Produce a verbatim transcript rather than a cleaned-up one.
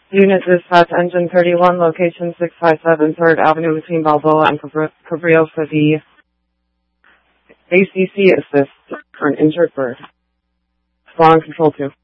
Unit Dispatch Engine thirty-one, location six five seven third Avenue between Balboa and Cabrillo for the A C C assist for an injured bird. Spawn Control two.